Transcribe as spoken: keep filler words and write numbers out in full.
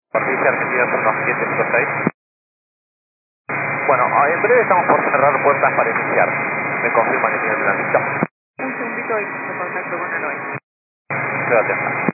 Patricia Argentina uno siete cinco seis. Bueno, en breve estamos por cerrar puertas para iniciar. Me confirman que tienen el tránsito. Un segundito y me contacto con el hoy. Quédate acá.